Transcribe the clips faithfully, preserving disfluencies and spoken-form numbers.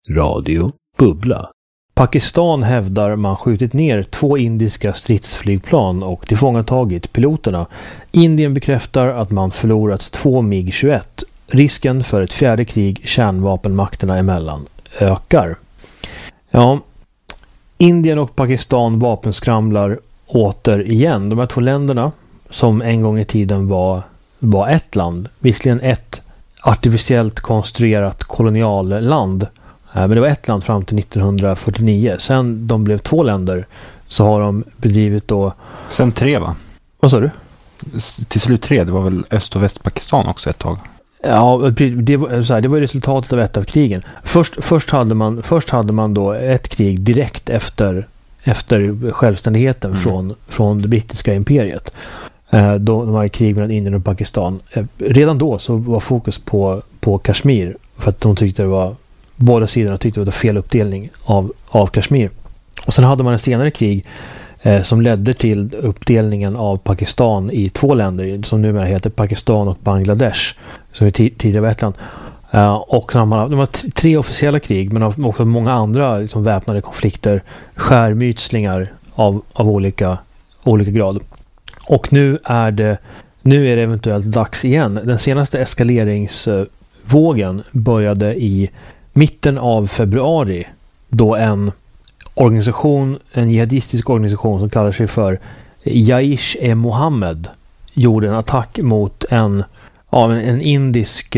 Radio Bubbla. Pakistan hävdar man skjutit ner två indiska stridsflygplan och tillfångatagit piloterna. Indien bekräftar att man förlorat två MiG tjugoett. Risken för ett fjärde krig kärnvapenmakterna emellan ökar. Ja, Indien och Pakistan vapenskramlar återigen. De här två länderna som en gång i tiden var, var ett land, visserligen ett artificiellt konstruerat kolonialland. Men det var ett land fram till nittonhundrafyrtionio. Sen de blev två länder så har de bedrivit då... Sen tre, va? Vad sa du? Till slut tre, det var väl Öst- och Västpakistan också ett tag. Ja, det var, så här, det var resultatet av ett av krigen. Först, först, hade man, först hade man då ett krig direkt efter, efter självständigheten mm. från, från det brittiska imperiet. Eh, då de hade krig mellan Indien och Pakistan. Eh, redan då så var fokus på, på Kashmir för att de tyckte det var båda sidorna tyckte det var fel uppdelning av, av Kashmir. Och sen hade man en senare krig eh, som ledde till uppdelningen av Pakistan i två länder som numera heter Pakistan och Bangladesh som är t- tidigare var ett land. Uh, och man har, de har t- tre officiella krig men också många andra liksom, väpnade konflikter, skärmytslingar av, av olika, olika grad. Och nu är det nu är det eventuellt dags igen. Den senaste eskaleringsvågen började i mitten av februari då en organisation, en jihadistisk organisation som kallar sig för Jaish-e-Mohammed gjorde en attack mot en, ja, en, en indisk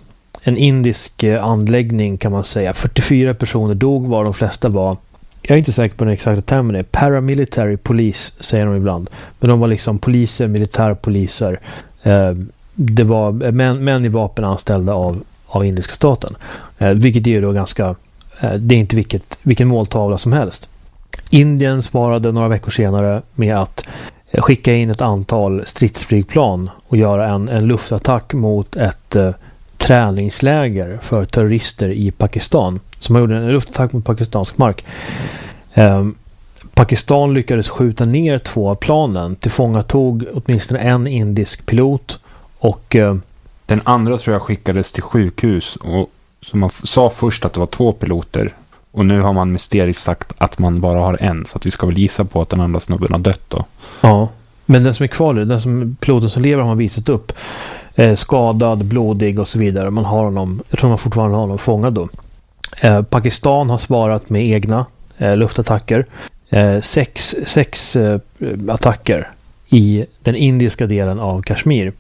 en indisk anläggning kan man säga. fyrtiofyra personer dog var de flesta var, jag är inte säker på den exakta termen, är paramilitary police säger de ibland. Men de var liksom poliser, militärpoliser. Eh, det var män, män i vapen anställda av av indiska staten. Eh, vilket är ju då ganska eh, det är inte vilket, vilken måltavla som helst. Indien svarade några veckor senare med att eh, skicka in ett antal stridsflygplan och göra en, en luftattack mot ett eh, träningsläger för terrorister i Pakistan. Så man gjorde en luftattack mot pakistansk mark. Eh, Pakistan lyckades skjuta ner två av planen, tillfångatog åtminstone en indisk pilot och eh, den andra tror jag skickades till sjukhus och som man sa först att det var två piloter och nu har man mysteriskt sagt att man bara har en, så att vi ska väl gissa på att den andra snubben har dött då. Ja, men den som är kvar, den som piloten som lever har man visat upp eh, skadad, blodig och så vidare. Man har honom, jag tror man fortfarande har honom fångad då. Eh, Pakistan har svarat med egna eh, luftattacker. Eh, sex sex eh, attacker i den indiska delen av Kashmir.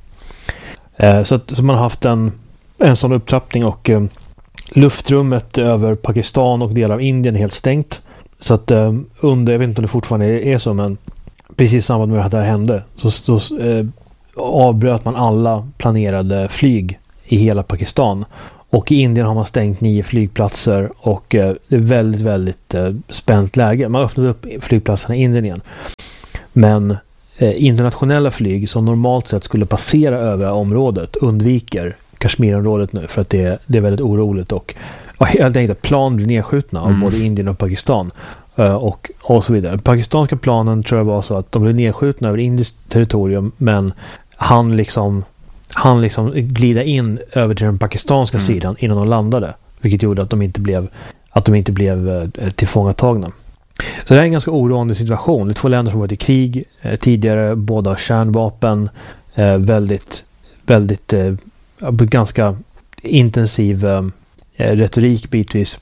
Så, att, så man har haft en, en sån upptrappning och eh, luftrummet över Pakistan och delar av Indien är helt stängt. Så att eh, under, jag vet inte om det fortfarande är, är så, men precis i samband med att det här hände så, så eh, avbröt man alla planerade flyg i hela Pakistan. Och i Indien har man stängt nio flygplatser och eh, det är väldigt, väldigt eh, spänt läge. Man öppnade upp flygplatserna i Indien igen. Men internationella flyg som normalt sett skulle passera över området undviker Kashmirområdet nu för att det, det är väldigt oroligt och, och helt enkelt plan blir nedskjutna av mm. både Indien och Pakistan och, och så vidare. Pakistanska planen tror jag var så att de blev nedskjutna över indiskt territorium men han liksom han liksom glida in över till den pakistanska mm. sidan innan de landade, vilket gjorde att de inte blev att de inte blev tillfångatagna. Så det är en ganska oroande situation. Det är två länder som varit i krig eh, tidigare, båda har kärnvapen, eh, väldigt, väldigt eh, ganska intensiv eh, retorik bitvis.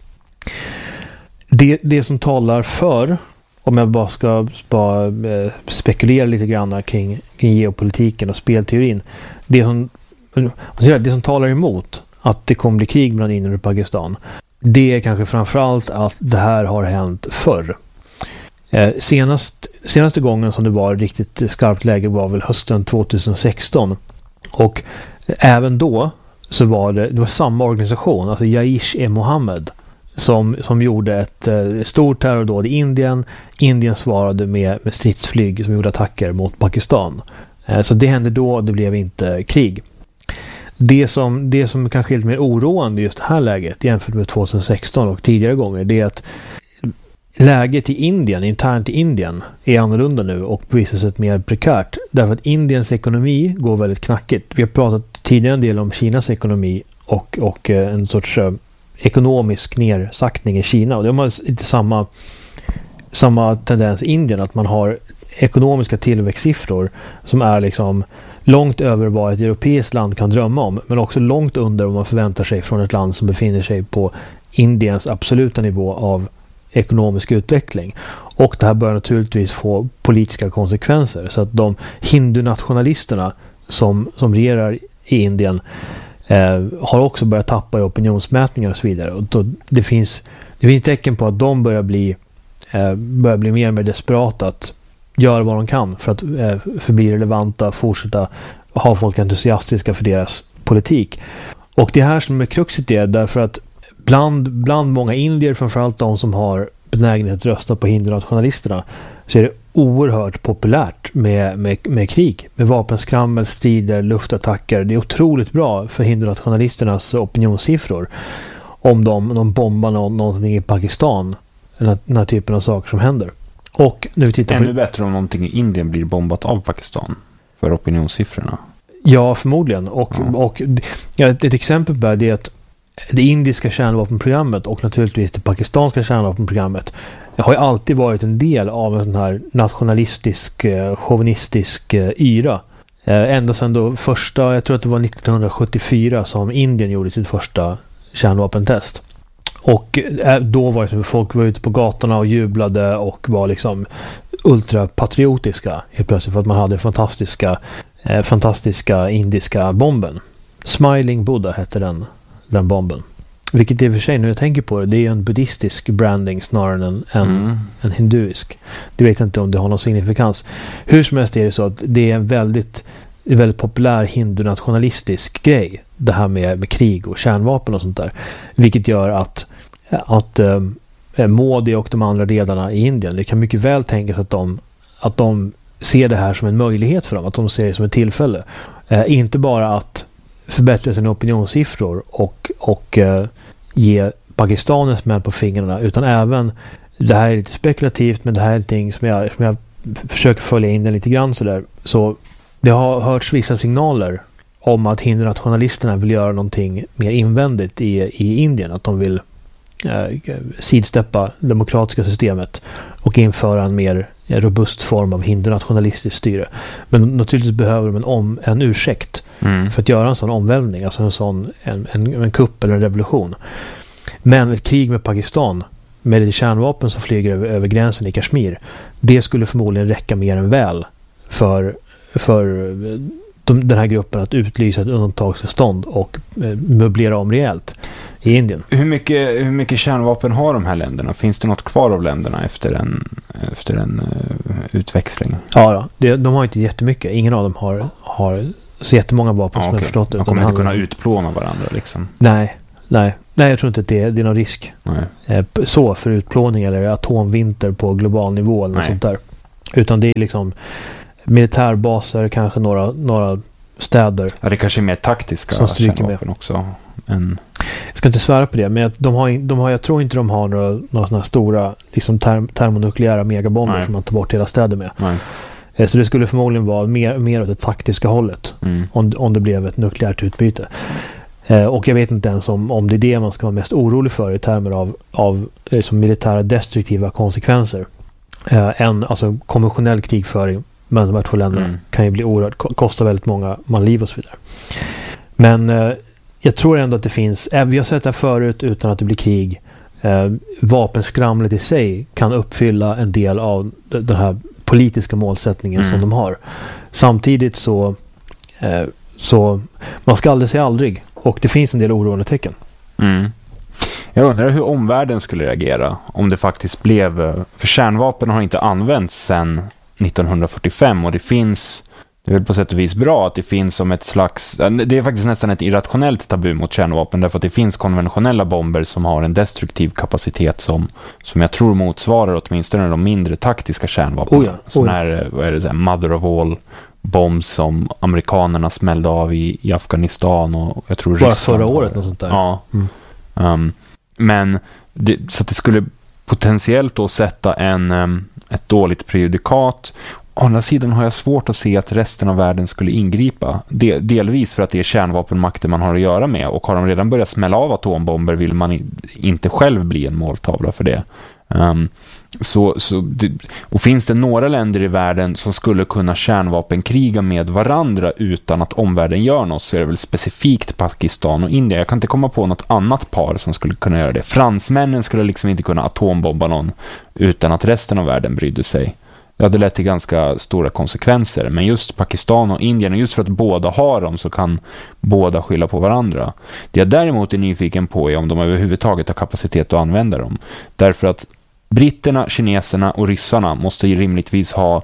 Det, det som talar för, om jag bara ska bara, eh, spekulera lite grann kring, kring geopolitiken och spelteorin, det som, det som talar emot att det kommer bli krig mellan Indien och Pakistan, det är kanske framförallt att det här har hänt förr. Eh, senast, senaste gången som det var riktigt skarpt läge var väl hösten tjugohundrasexton. Och även då så var det, det var samma organisation, alltså Jaish-e-Mohammed, som, som gjorde ett eh, stort terrordåd i Indien. Indien svarade med, med stridsflyg som gjorde attacker mot Pakistan. Eh, så det hände då, det blev inte krig. Det som, det som kanske är lite mer oroande i just det här läget jämfört med tjugohundrasexton och tidigare gånger, det är att läget i Indien, internt i Indien, är annorlunda nu och på vissa sätt mer prekärt. Därför att Indiens ekonomi går väldigt knackigt. Vi har pratat tidigare en del om Kinas ekonomi och, och en sorts ekonomisk nersaktning i Kina. Och det har inte samma, samma tendens i Indien, att man har ekonomiska tillväxtsiffror som är liksom långt över vad ett europeiskt land kan drömma om, men också långt under vad man förväntar sig från ett land som befinner sig på Indiens absoluta nivå av ekonomisk utveckling. Och det här bör naturligtvis få politiska konsekvenser, så att de hindunationalisterna som, som regerar i Indien eh, har också börjat tappa i opinionsmätningar och så vidare. Och då, det, finns, det finns tecken på att de börjar bli, eh, börjar bli mer och mer desperata att göra vad de kan för att eh, förbli relevanta, fortsätta ha folk entusiastiska för deras politik. Och det här som är kruxet är därför att bland, bland många indier, framförallt de som har benägenhet att rösta på hindunationalisterna, så är det oerhört populärt med, med, med krig, med vapenskrammel, strider, luftattacker. Det är otroligt bra för hindunationalisternas opinionssiffror om de, de bombar någon, någonting i Pakistan, den här typen av saker som händer. Och nu vi tittar Ännu på... bättre om någonting i Indien blir bombat av Pakistan för opinionssiffrorna. Ja, förmodligen. Och, ja. och ja, ett, ett exempel på det är att det indiska kärnvapenprogrammet och naturligtvis det pakistanska kärnvapenprogrammet har ju alltid varit en del av en sån här nationalistisk, chauvinistisk yra. Ända sedan då första, jag tror att det var nittonhundrasjuttiofyra som Indien gjorde sitt första kärnvapentest. Och då var det som folk var ute på gatorna och jublade och var liksom ultrapatriotiska helt plötsligt för att man hade fantastiska, eh, fantastiska indiska bomben. Smiling Buddha hette den, den bomben. Vilket i och för sig, när jag tänker på det, det är en buddhistisk branding snarare än en, Mm. en hinduisk. Det vet jag inte om det har någon signifikans. Hur som helst är det så att det är en väldigt, en väldigt populär hindunationalistisk grej. Det här med, med krig och kärnvapen och sånt där. Vilket gör att, att eh, Modi och de andra ledarna i Indien, det kan mycket väl tänkas att de, att de ser det här som en möjlighet för dem. Att de ser det som ett tillfälle. Eh, inte bara att förbättra sina opinionssiffror och, och eh, ge Pakistan en smäll på fingrarna, utan även, det här är lite spekulativt, men det här är någonting som jag, som jag försöker följa in den lite grann sådär. Så det har hörts vissa signaler om att hindunationalisterna vill göra någonting mer invändigt i, i Indien, att de vill eh, sidsteppa det demokratiska systemet och införa en mer robust form av hindunationalistiskt styre. Men naturligtvis behöver de en, om, en ursäkt mm. för att göra en sån omvälvning, alltså en sån en, en, en kupp eller en revolution. Men ett krig med Pakistan med det kärnvapen som flyger över, över gränsen i Kashmir, det skulle förmodligen räcka mer än väl för, för de, den här gruppen att utlysa ett undantagstillstånd och eh, möblera om rejält i Indien. Hur mycket, hur mycket kärnvapen har de här länderna? Finns det något kvar av länderna efter en, efter en uh, utväxling? Ja, då. Det, de har inte jättemycket. Ingen av dem har, har så jättemånga vapen ah, som okay. jag förstått. De kommer inte kunna utplåna varandra liksom? Nej, nej. Nej, jag tror inte att det är, det är någon risk. Nej. Så för utplåning eller atomvinter på global nivå eller något sånt där. Utan det är liksom militärbaser, kanske några, några städer. Ja, det kanske är mer taktiska som stryker kärnvapen med. Också. En... Jag ska inte svära på det, men de har, de har, jag tror inte de har några, några sådana stora liksom term, termonukleära megabomber Nej. Som man tar bort hela städer med. Nej. Så det skulle förmodligen vara mer, mer åt det taktiska hållet mm. om, om det blev ett nukleärt utbyte. Eh, och jag vet inte ens om, om det är det man ska vara mest orolig för i termer av, av liksom militära destruktiva konsekvenser. Eh, en, alltså konventionell krigföring mellan de här två länderna mm. kan ju bli oerhört, kosta väldigt många man liv och så vidare. Men eh, jag tror ändå att det finns, eh, vi har sett det här förut utan att det blir krig. Eh, vapenskramlet i sig kan uppfylla en del av den här politiska målsättningen mm. som de har. Samtidigt så eh, så man ska aldrig säga aldrig. Och det finns en del oroande tecken. Mm. Jag undrar hur omvärlden skulle reagera om det faktiskt blev... För kärnvapen har inte använts sedan nittonhundrafyrtiofem och det finns... Det är väl på sätt och vis bra att det finns som ett slags... Det är faktiskt nästan ett irrationellt tabu mot kärnvapen därför att det finns konventionella bomber som har en destruktiv kapacitet som, som jag tror motsvarar åtminstone de mindre taktiska kärnvapen. Oh ja, oh ja. Sån här, vad är det, så här, mother of all bombs som amerikanerna smällde av i, i Afghanistan och jag tror bara förra året och sånt där. Ja. Mm. Um, men det, så att det skulle potentiellt då sätta en, um, ett dåligt prejudikat Å andra sidan har jag svårt att se att resten av världen skulle ingripa. Del, delvis för att det är kärnvapenmakter man har att göra med. Och har de redan börjat smälla av atombomber vill man i, inte själv bli en måltavla för det. Um, så, så det, och finns det några länder i världen som skulle kunna kärnvapenkriga med varandra utan att omvärlden gör något, så är det väl specifikt Pakistan och Indien. Jag kan inte komma på något annat par som skulle kunna göra det. Fransmännen skulle liksom inte kunna atombomba någon utan att resten av världen brydde sig. Det hade lett till ganska stora konsekvenser. Men just Pakistan och Indien, och just för att båda har dem, så kan båda skylla på varandra. Det jag däremot är nyfiken på är om de överhuvudtaget har kapacitet att använda dem. Därför att britterna, kineserna och ryssarna måste ju rimligtvis ha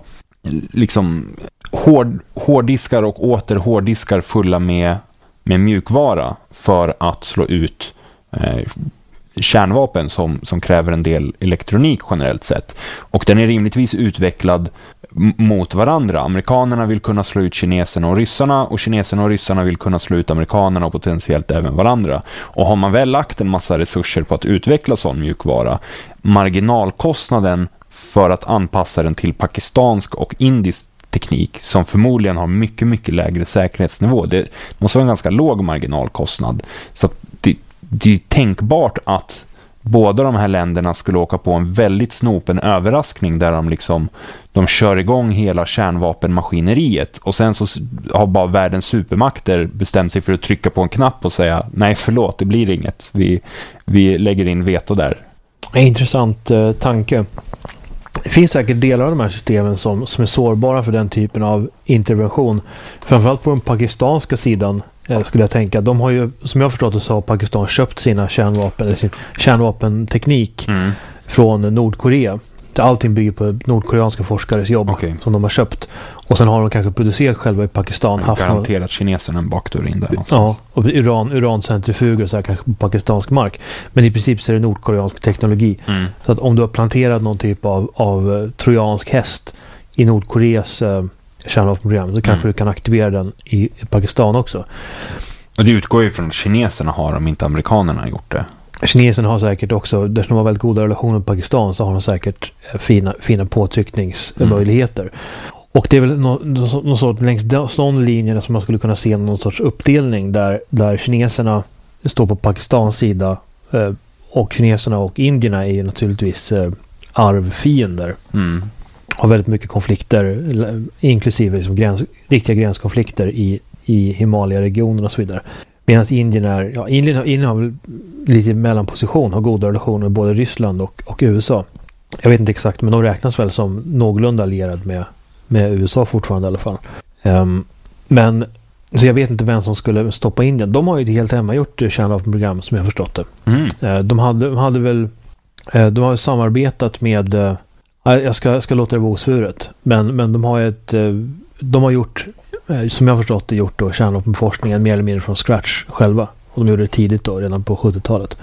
liksom hård, hårddiskar och åter hårddiskar fulla med, med mjukvara för att slå ut eh, kärnvapen som, som kräver en del elektronik generellt sett. Och den är rimligtvis utvecklad m- mot varandra. Amerikanerna vill kunna slå ut kineserna och ryssarna, och kineserna och ryssarna vill kunna slå ut amerikanerna och potentiellt även varandra. Och har man väl lagt en massa resurser på att utveckla sån mjukvara, marginalkostnaden för att anpassa den till pakistansk och indisk teknik, som förmodligen har mycket, mycket lägre säkerhetsnivå. Det måste vara en ganska låg marginalkostnad. Så att det Det är tänkbart att båda de här länderna skulle åka på en väldigt snopen överraskning där de liksom de kör igång hela kärnvapenmaskineriet, och sen så har bara världens supermakter bestämt sig för att trycka på en knapp och säga nej förlåt, det blir inget. Vi, vi lägger in veto där. En intressant eh, tanke. Det finns säkert delar av de här systemen som, som är sårbara för den typen av intervention. Framförallt på den pakistanska sidan eh, skulle jag tänka. De har ju, som jag har förstått det, så har Pakistan köpt sina kärnvapen, eller sin kärnvapenteknik mm. från Nordkorea. Allting bygger på nordkoreanska forskares jobb okay. som de har köpt. Och sen har de kanske producerat själva i Pakistan. Haft garanterat någon... kineserna en bakdörr in där någonstans. Ja, och uran, urancentrifuger och så här, kanske på pakistansk mark. Men i princip så är det nordkoreansk teknologi. Mm. Så att om du har planterat någon typ av, av trojansk häst i Nordkoreas eh, kärnvapenprogram, så kanske mm. du kan aktivera den i, i Pakistan också. Och det utgår ju från att kineserna har, om inte amerikanerna har gjort det. Kineserna har säkert också, där de har väldigt goda relationer med Pakistan, så har de säkert fina, fina påtryckningsmöjligheter. Mm. Och det är väl något, något sorts, längs de linjerna som man skulle kunna se någon sorts uppdelning där, där kineserna står på Pakistans sida eh, och kineserna och indierna är ju naturligtvis eh, arvfiender. Mm. Har väldigt mycket konflikter, inklusive liksom gräns, riktiga gränskonflikter i, i Himalaya-regionen och så vidare. Medan Indien är, ja, Indien har, Indien har väl lite mellanposition, har goda relationer med både Ryssland och, och U S A. Jag vet inte exakt, men de räknas väl som någorlunda allierad med, med U S A fortfarande i alla fall. Um, men, så jag vet inte vem som skulle stoppa Indien. De har ju helt hemma gjort kärnvapenprogram som jag har förstått det. Mm. Uh, de, hade, de hade väl, uh, de har ju samarbetat med, uh, jag, ska, jag ska låta det vara osvuret, men, men de har ju ett, uh, de har gjort, som jag har förstått det, gjort då kärnvapenforskningen mer eller mindre från scratch själva. Och de gjorde det tidigt då, redan på sjuttiotalet.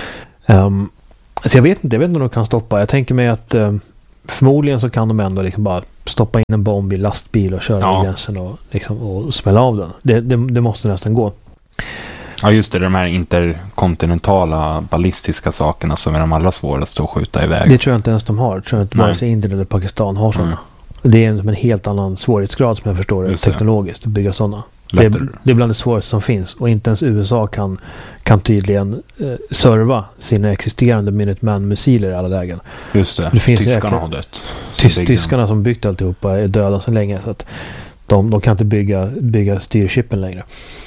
Um, så jag vet inte, jag vet inte om de kan stoppa. Jag tänker mig att um, förmodligen så kan de ändå liksom bara stoppa in en bomb i lastbil och köra ja. över gränsen och, liksom, och smälla av den. Det, det, det måste nästan gå. Ja, just det, de här interkontinentala ballistiska sakerna som är de allra svåraste att skjuta iväg. Det tror jag inte ens de har. Jag tror inte vare sig Indien eller Pakistan har sådana. Mm. Det är en, en helt annan svårighetsgrad som jag förstår det, teknologiskt att bygga sådana. Det är, det är bland det svåraste som finns, och inte ens U S A kan, kan tydligen eh, serva sina existerande Minuteman-missiler i alla lägen. Just det, det finns tyskarna jäkla, har dött. Tys, tyskarna som byggt alltihopa är döda så länge, så att de, de kan inte bygga, bygga styrchippen längre.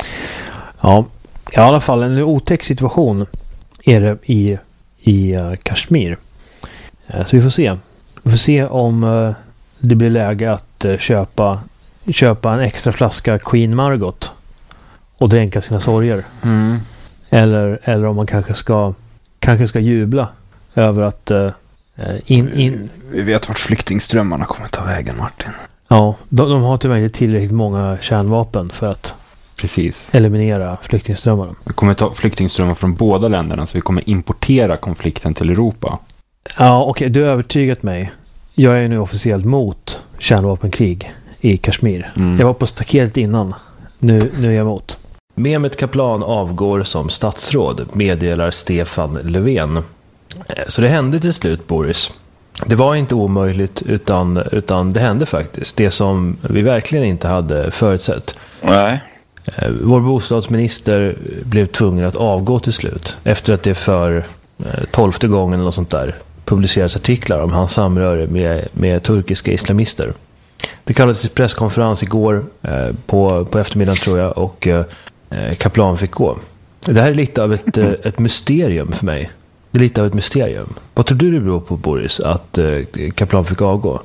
Ja, i alla fall en otäck situation är det i, i uh, Kashmir. Uh, så vi får se. Vi får se om uh, det blir läge att uh, köpa köpa en extra flaska Queen Margot och dränka sina sorger. Mm. Eller, eller om man kanske ska kanske ska jubla över att uh, in, in... Vi vet vart flyktingströmmarna kommer ta vägen, Martin. Ja, de, de har tyvärr inte tillräckligt många kärnvapen för att Precis. eliminera flyktingströmmarna. Vi kommer ta flyktingströmmar från båda länderna, så vi kommer importera konflikten till Europa. Ja, okej, okay, du har övertygat mig. Jag är nu officiellt mot kärnvapenkrig i Kashmir. Mm. Jag var på staketet innan. Nu, nu är jag emot. Mehmet Kaplan avgår som statsråd, meddelar Stefan Löfven. Så det hände till slut, Boris. det var inte omöjligt utan, utan det hände faktiskt. Det som vi verkligen inte hade förutsett. Nej. Vår bostadsminister blev tvungen att avgå till slut. Efter att det för tolfte gången eller något sånt där publicerades artiklar om hans samröre med, med turkiska islamister. Det kallades till presskonferens igår eh, på, på eftermiddagen tror jag, och eh, Kaplan fick gå. Det här är lite av ett, eh, ett mysterium för mig. Det är lite av ett mysterium. Vad tror du det beror på, Boris, att eh, Kaplan fick avgå?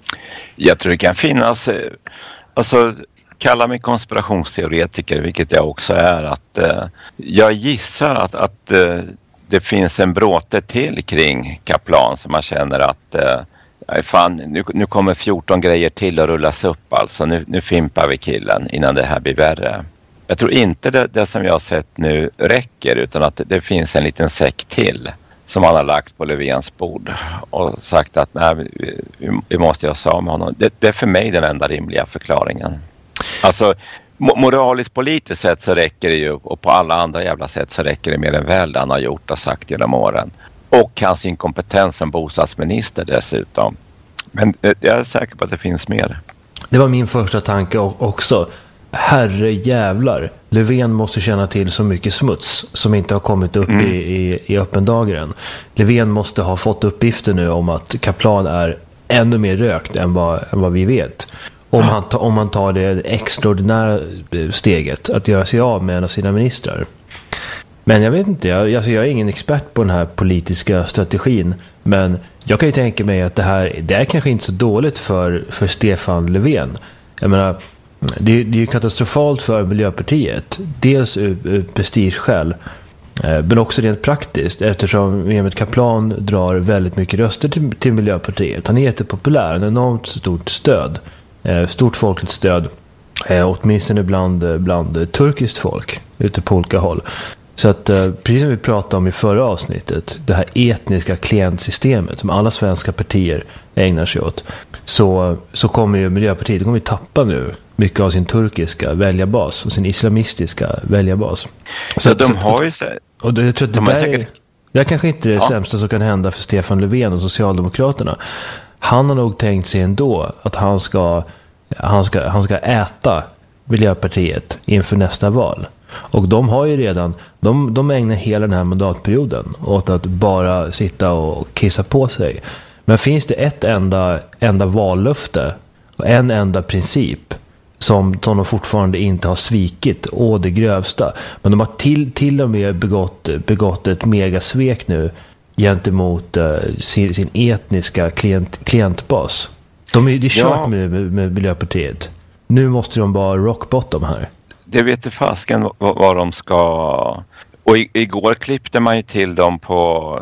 Jag tror det kan finnas, eh, alltså kalla mig konspirationsteoretiker, vilket jag också är, att eh, jag gissar att, att eh, det finns en bråte till kring Kaplan som man känner att eh, nej, fan, nu, nu kommer fjorton grejer till att rullas upp, alltså nu, nu fimpar vi killen innan det här blir värre. Jag tror inte det, det som jag har sett nu räcker, utan att det, det finns en liten säck till som han har lagt på Löfvens bord och sagt att nej, vi, vi måste göra sig av med honom. Det, det är för mig den enda rimliga förklaringen. Alltså moraliskt politiskt sett så räcker det ju, och på alla andra jävla sätt så räcker det mer än väl det han har gjort och sagt genom åren. Och hans inkompetens som bostadsminister dessutom. Men jag är säker på att det finns mer. Det var min första tanke också. Herre jävlar, Löfven måste känna till så mycket smuts som inte har kommit upp mm. i, i, i öppen dagen. Löfven måste ha fått uppgifter nu om att Kaplan är ännu mer rökt än vad, än vad vi vet. Om han, ta, om han tar det extraordinära steget att göra sig av med en av sina ministrar. Men jag vet inte, jag, alltså jag är ingen expert på den här politiska strategin, men jag kan ju tänka mig att det här, det är kanske inte så dåligt för, för Stefan Löfven. Jag menar, det, det är ju katastrofalt för Miljöpartiet, dels ur, ur prestigeskäl, eh, men också rent praktiskt, eftersom Mehmet Kaplan drar väldigt mycket röster till, till Miljöpartiet. Han är jättepopulär, en enormt stort stöd. Stort folkligt stöd, åtminstone bland, bland turkiskt folk ute på olika håll. Så att precis som vi pratade om i förra avsnittet, det här etniska klientsystemet som alla svenska partier ägnar sig åt, så, så kommer ju Miljöpartiet kommer ju tappa nu mycket av sin turkiska väljarbas och sin islamistiska väljarbas. Så, så de så, har ju sig. Och det, jag tror att det de där säkert... är, det är kanske inte det ja. sämsta som kan hända för Stefan Löfven och Socialdemokraterna. Han har nog tänkt sig ändå att han ska, han ska, han ska äta Miljöpartiet inför nästa val. Och de har ju redan, de, de ägnar hela den här mandatperioden åt att bara sitta och kissa på sig. Men finns det ett enda, enda vallöfte och en enda princip som de fortfarande inte har svikit, å det grövsta. Men de har till, till och med begått, begått ett megasvek nu gentemot uh, sin, sin etniska klient, klientbas. De är, det är kört ja. med, med, med Miljöpartiet. Nu måste de bara rock bottom här. Det vet inte fasken vad, vad de ska... Och i, igår klippte man ju till dem på...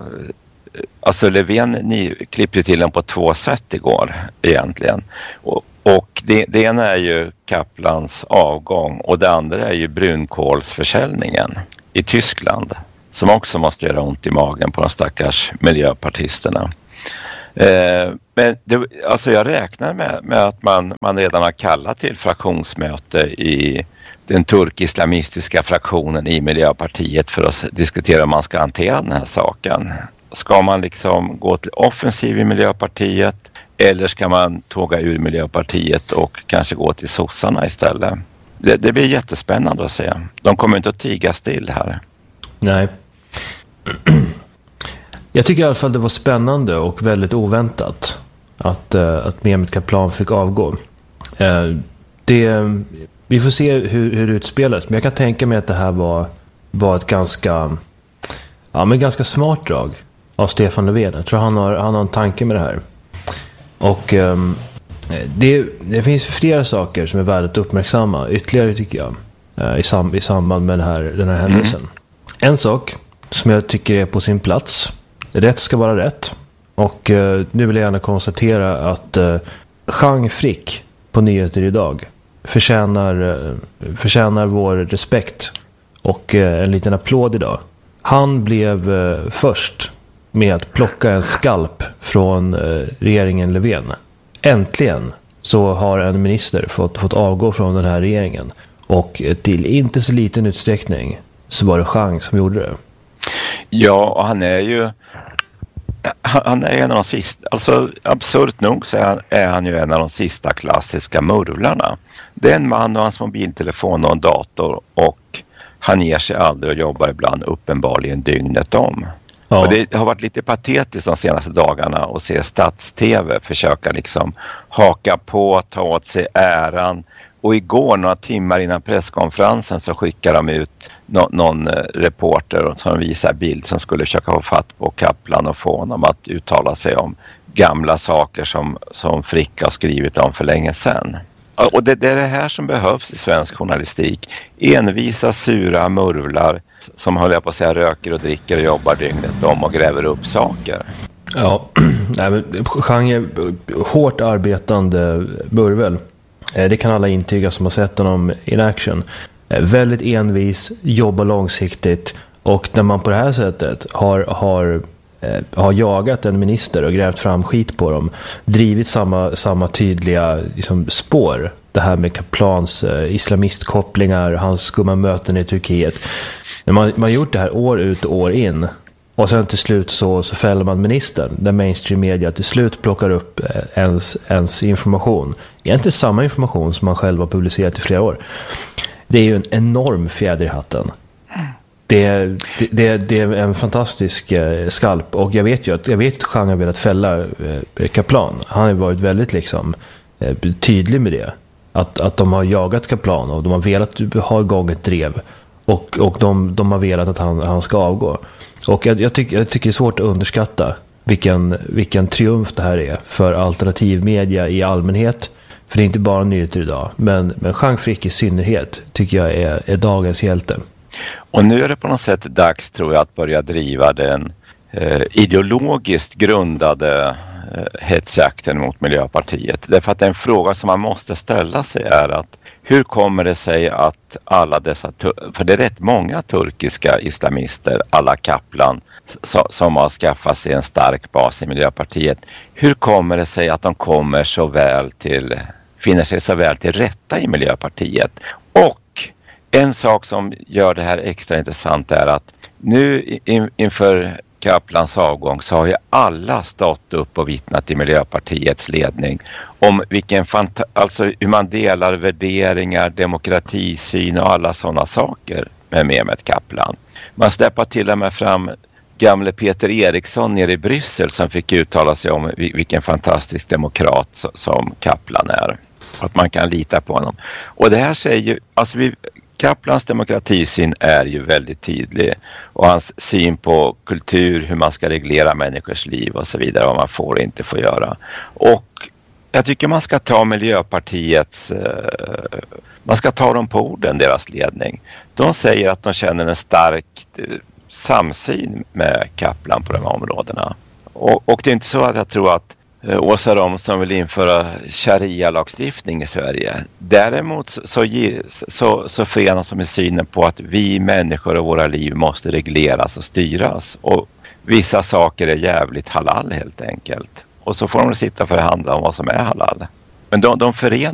Alltså Löfven ni klippte till dem på två sätt igår egentligen. Och, och det, det ena är ju Kaplans avgång och det andra är ju brunkolsförsäljningen i Tyskland. Som också måste göra ont i magen på de stackars miljöpartisterna. Eh, men det, alltså jag räknar med, med att man, man redan har kallat till fraktionsmöte i den turk-islamistiska fraktionen i Miljöpartiet för att diskutera hur man ska hantera den här saken. Ska man liksom gå till offensiv i Miljöpartiet eller ska man tåga ur Miljöpartiet och kanske gå till sossarna istället? Det, det blir jättespännande att se. De kommer inte att tiga still här. Nej. Jag tycker i alla fall det var spännande och väldigt oväntat att, uh, att Mehmet Kaplan fick avgå. Uh, det, vi får se hur, hur det utspelas, men jag kan tänka mig att det här var, var ett ganska, ja, men ganska smart drag av Stefan Löfven. Jag tror han har, han har en tanke med det här. Och um, det, det finns flera saker som är värda att uppmärksamma ytterligare tycker jag uh, i, sam, i samband med det här, den här händelsen. Mm. En sak som jag tycker är på sin plats. Rätt ska vara rätt. Och uh, nu vill jag gärna konstatera att uh, Jean Frick på Nyheter idag förtjänar, uh, förtjänar vår respekt och uh, en liten applåd idag. Han blev uh, först med att plocka en skalp från uh, regeringen Löfven. Äntligen så har en minister fått, fått avgå från den här regeringen. Och till inte så liten utsträckning så var det Jean som gjorde det. Ja, och han är ju Han är en av de sista, alltså absurt nog så är han, är han ju en av de sista klassiska murvlarna. Det är en man och hans mobiltelefon och en dator och han ger sig aldrig och jobbar ibland uppenbarligen dygnet om. Ja. Och det har varit lite patetiskt de senaste dagarna att se stats-tv försöka liksom haka på, ta åt sig äran. Och igår, några timmar innan presskonferensen, så skickade de ut no- någon reporter som visar bild som skulle försöka få fatt på Kaplan och få honom att uttala sig om gamla saker som, som Frick har skrivit om för länge sedan. Och det, det är det här som behövs i svensk journalistik. Envisa, sura murvlar som håller på att säga röker och dricker och jobbar dygnet om och gräver upp saker. Ja, nej, men genre, hårt arbetande murvel. Det kan alla intyga som har sett honom in action. Väldigt envis, jobbar långsiktigt, och när man på det här sättet har, har, har jagat en minister och grävt fram skit på dem, drivit samma, samma tydliga liksom, spår, det här med Kaplans eh, islamistkopplingar, hans skumma möten i Turkiet. Men man har gjort det här år ut och år in. Och sen till slut så, så fäller man ministern, där mainstream media till slut plockar upp ens, ens information. Egentligen samma information som man själv har publicerat i flera år. Det är ju en enorm fjäder i hatten. Det är, det, det, det är en fantastisk eh, skalp. Och jag vet ju att, jag vet att Chang har velat fälla eh, Kaplan. Han har varit väldigt liksom, eh, tydlig med det. Att, att de har jagat Kaplan och de har velat ha igång ett drev. Och, och de, de har velat att han, han ska avgå. Och jag, jag, tycker, jag tycker det är svårt att underskatta vilken, vilken triumf det här är för alternativmedia i allmänhet. För det är inte bara nyheter idag. Men, men Jean Frick i synnerhet tycker jag är, är dagens hjälte. Och nu är det på något sätt dags, tror jag, att börja driva den eh, ideologiskt grundade eh, hetsjakten mot Miljöpartiet. Därför att en fråga som man måste ställa sig är att hur kommer det sig att alla dessa, för det är rätt många turkiska islamister, alla Kaplan, som har skaffat sig en stark bas i Miljöpartiet. Hur kommer det sig att de kommer så väl till, finner sig så väl till rätta i Miljöpartiet? Och en sak som gör det här extra intressant är att nu in, inför Kaplans avgång så har ju alla stått upp och vittnat i Miljöpartiets ledning om vilken fanta- alltså hur man delar värderingar, demokratisyn och alla sådana saker med Mehmet Kaplan. Man släpper till och med fram gamle Peter Eriksson nere i Bryssel som fick uttala sig om vilken fantastisk demokrat som Kaplan är. Att man kan lita på honom. Och det här säger ju, alltså vi Kaplans demokratisyn är ju väldigt tydlig, och hans syn på kultur, hur man ska reglera människors liv och så vidare, vad man får och inte får göra. Och jag tycker man ska ta Miljöpartiets, eh, man ska ta dem på orden, deras ledning. De säger att de känner en stark eh, samsyn med Kaplan på de här områdena. Och, och det är inte så att jag tror att Åsa Romson vill införa sharia-lagstiftning i Sverige. Däremot så, så, så förenas de med synen på att vi människor och våra liv måste regleras och styras. Och vissa saker är jävligt halal helt enkelt. Och så får de sitta och förhandla om vad som är halal. Men de, de förenar